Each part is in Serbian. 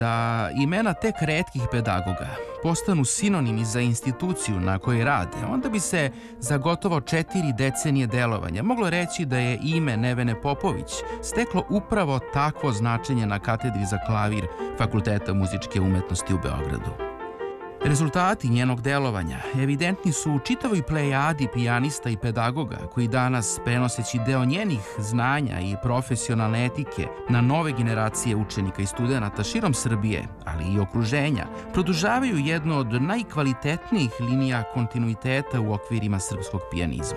Da imena tek retkih pedagoga postanu sinonimi za instituciju na kojoj rade, onda bi se za gotovo 4 decenije delovanja moglo reći da je ime Nevene Popović steklo upravo takvo značenje na katedri za klavir Fakulteta muzičke umetnosti u Beogradu. Rezultati njenog delovanja evidentni su u čitavoj plejadi pijanista i pedagoga koji danas, prenoseći deo njenih znanja i profesionalne etike na nove generacije učenika i studenata širom Srbije, ali i okruženja, produžavaju jednu od najkvalitetnijih linija kontinuiteta u okvirima srpskog pijanizma.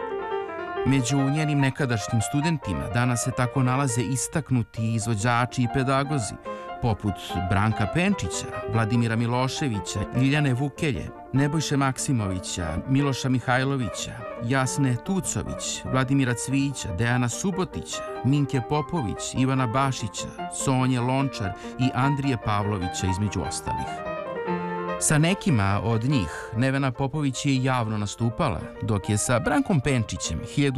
Među njenim nekadašnjim studentima danas se tako nalaze istaknuti izvođači i pedagozi, poput Branka Penčića, Vladimira Miloševića, Ljiljane Vukelje, Nebojše Maksimovića, Miloša Mihajlovića, Jasne Tucović, Vladimira Cvijića, Dejana Subotića, Minke Popović, Ivana Bašića, Sonje Lončar i Andrije Pavlovića, između ostalih. Sa nekima od njih Nevena Popović je javno nastupala, dok je sa Brankom Penčićem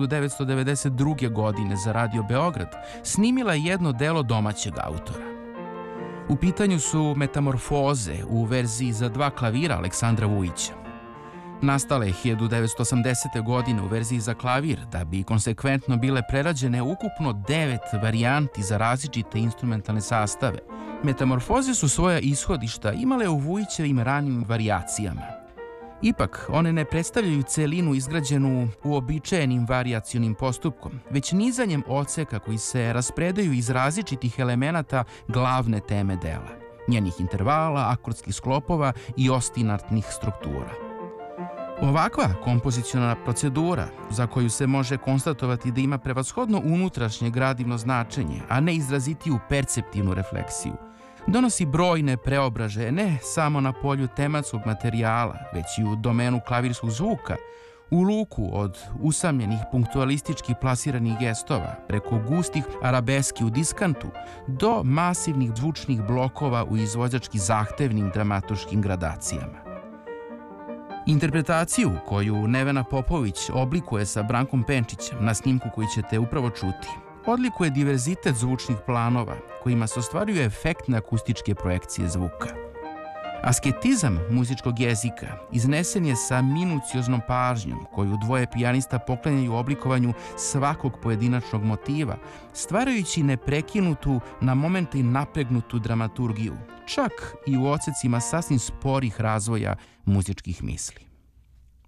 1992. godine za Radio Beograd snimila jedno delo domaćeg autora. U pitanju su Metamorfoze u verziji za 2 klavira Aleksandra Vujića. Nastale 1980. godine u verziji za klavir, da bi konsekventno bile prerađene ukupno 9 varijanti za različite instrumentalne sastave. Metamorfoze su svoja ishodišta imale u Vujićevim ranim varijacijama. Ipak, one ne predstavljaju celinu izgrađenu uobičajenim varijacionim postupkom, već nizanjem odseka koji se raspredaju iz različitih elemenata glavne teme dela, njenih intervala, akordskih sklopova i ostinatnih struktura. Ovakva kompozicionalna procedura, za koju se može konstatovati da ima prevashodno unutrašnje gradivno značenje, a ne izrazitiju perceptivnu refleksiju, donosi brojne preobražaje ne samo na polju tematskog materijala, već i u domenu klavirskog zvuka, u luku od usamljenih punktualistički plasiranih gestova, preko gustih arabeski u diskantu, do masivnih zvučnih blokova u izvođački zahtevnim dramaturškim gradacijama. Interpretaciju koju Nevena Popović oblikuje sa Brankom Penčićem na snimku koji ćete upravo čuti, odlikuje diverzitet zvučnih planova kojima se ostvaruju efektne akustičke projekcije zvuka. Asketizam muzičkog jezika iznesen je sa minucioznom pažnjom koju dvoje pijanista poklanjaju oblikovanju svakog pojedinačnog motiva, stvarajući neprekinutu, na momente i napregnutu dramaturgiju, čak i u odsecima sasvim sporih razvoja muzičkih misli.